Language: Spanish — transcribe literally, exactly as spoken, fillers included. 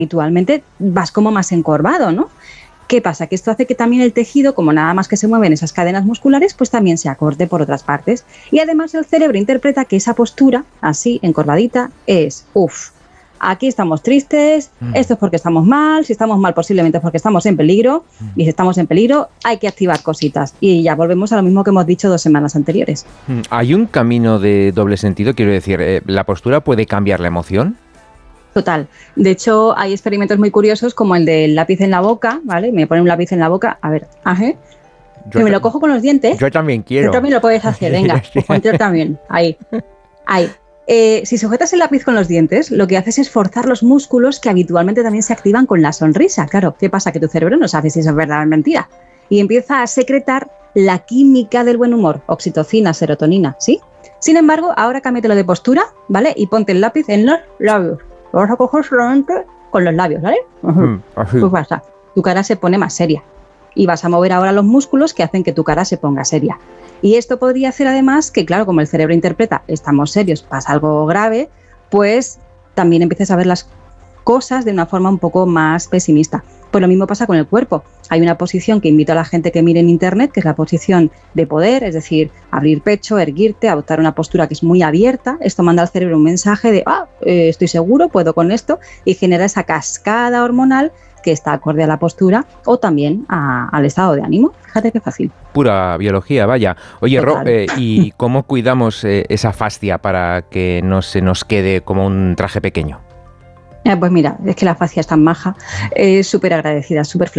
habitualmente vas como más encorvado, ¿no? ¿Qué pasa? Que esto hace que también el tejido, como nada más que se mueven esas cadenas musculares, pues también se acorte por otras partes. Y además el cerebro interpreta que esa postura, así, encorvadita, es, uff, aquí estamos tristes, mm. esto es porque estamos mal, si estamos mal posiblemente es porque estamos en peligro, mm. y si estamos en peligro hay que activar cositas. Y ya volvemos a lo mismo que hemos dicho dos semanas anteriores. ¿Hay un camino de doble sentido? Quiero decir, eh, ¿la postura puede cambiar la emoción? Total. De hecho, hay experimentos muy curiosos como el del lápiz en la boca, ¿vale? Me ponen un lápiz en la boca, a ver, ajá. Yo que me lo cojo con los dientes. Yo también quiero. Tú también lo puedes hacer, venga, pues yo también, ahí, ahí. Eh, si sujetas el lápiz con los dientes, lo que haces es forzar los músculos que habitualmente también se activan con la sonrisa. Claro, ¿qué pasa? Que tu cerebro no sabe si eso es verdad o mentira. Y empieza a secretar la química del buen humor, oxitocina, serotonina, ¿sí? Sin embargo, ahora cámbiatelo de postura, ¿vale? Y ponte el lápiz en los labios. Lo vas a coger solamente con los labios, ¿vale? Uh-huh. Pues pasa, tu cara se pone más seria. Y vas a mover ahora los músculos que hacen que tu cara se ponga seria. Y esto podría hacer además que, claro, como el cerebro interpreta, estamos serios, pasa algo grave, pues también empieces a ver las cosas de una forma un poco más pesimista. Pues lo mismo pasa con el cuerpo. Hay una posición que invito a la gente que mire en internet, que es la posición de poder, es decir, abrir pecho, erguirte, adoptar una postura que es muy abierta. Esto manda al cerebro un mensaje de, ah, eh, estoy seguro, puedo con esto, y genera esa cascada hormonal que está acorde a la postura o también a, al estado de ánimo. Fíjate qué fácil. Pura biología, vaya. Oye, Ro, eh, ¿y cómo cuidamos eh, esa fascia para que no se nos quede como un traje pequeño? Eh, pues mira, es que la fascia es tan maja, es súper agradecida, súper flexible.